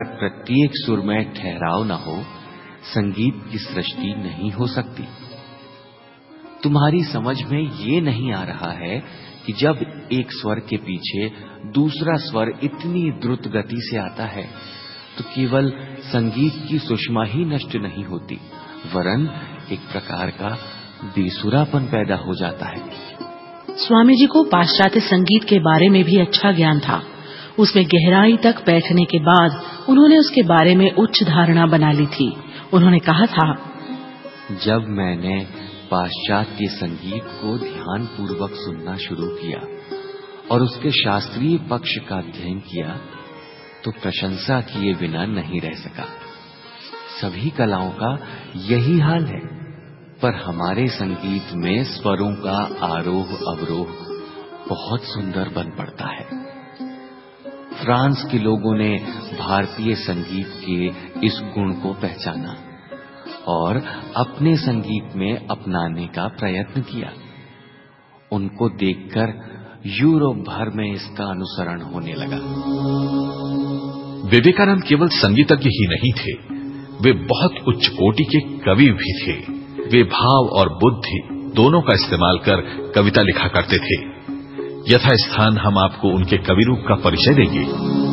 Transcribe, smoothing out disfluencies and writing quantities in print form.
प्रत्येक सुर में ठहराव न हो, संगीत की सृष्टि नहीं हो सकती। तुम्हारी समझ में ये नहीं आ रहा है कि जब एक स्वर के पीछे दूसरा स्वर इतनी द्रुत गति से आता है तो केवल संगीत की सुषमा ही नष्ट नहीं होती, वरन एक प्रकार का बेसुरापन पैदा हो जाता है। स्वामी जी को पाश्चात्य संगीत के बारे में भी अच्छा ज्ञान था। उसमें गहराई तक बैठने के बाद उन्होंने उसके बारे में उच्च धारणा बना ली थी। उन्होंने कहा था, जब मैंने पाश्चात्य संगीत को ध्यान पूर्वक सुनना शुरू किया और उसके शास्त्रीय पक्ष का अध्ययन किया तो प्रशंसा किए बिना नहीं रह सका। सभी कलाओं का यही हाल है, पर हमारे संगीत में स्वरों का आरोह अवरोह बहुत सुंदर बन पड़ता है। फ्रांस के लोगों ने भारतीय संगीत के इस गुण को पहचाना और अपने संगीत में अपनाने का प्रयत्न किया। उनको देखकर यूरोप भर में इसका अनुसरण होने लगा। विवेकानंद केवल संगीतज्ञ ही नहीं थे, वे बहुत उच्च कोटि के कवि भी थे। वे भाव और बुद्धि दोनों का इस्तेमाल कर कविता लिखा करते थे। यथास्थान हम आपको उनके कवि रूप का परिचय देंगे।